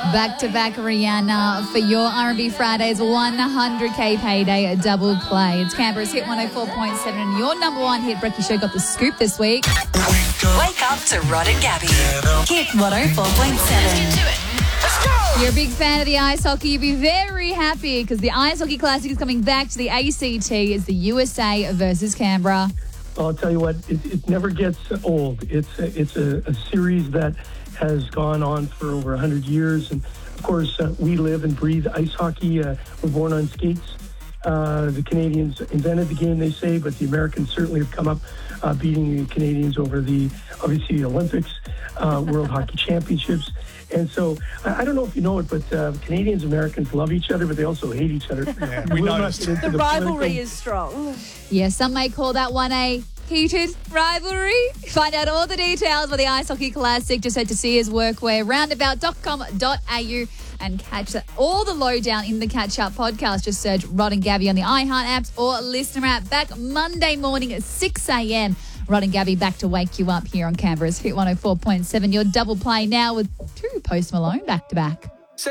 Back-to-back Rihanna for your R&B Fridays 100K payday, a double play. It's Canberra's Hit 104.7 and your number one hit. Brekkie Show got the scoop this week. Wake up to Rod and Gabby. Hit 104.7. You're a big fan of the ice hockey. You'll be very happy because the Ice Hockey Classic is coming back to the ACT. It's the USA versus Canberra. I'll tell you what, it never gets old. It's a series that has gone on for over 100 years. And, of course, we live and breathe ice hockey. We're born on skates. The Canadians invented the game, they say, but the Americans certainly have come up beating the Canadians over the Olympics, World Hockey Championships. And so, I don't know if you know it, but Canadians and Americans love each other, but they also hate each other. Yeah, we noticed. The rivalry is strong. Yeah, some may call that one a heated rivalry. Find out all the details for the Ice Hockey Classic. Just head to searsworkwear.roundabout.com.au and catch all the lowdown in the Catch Up podcast. Just search Rod and Gabby on the iHeart apps or listener app. Back Monday morning at 6 a.m. Rod and Gabby back to wake you up here on Canberra's Hit 104.7. Your double play now with two Post Malone back to back.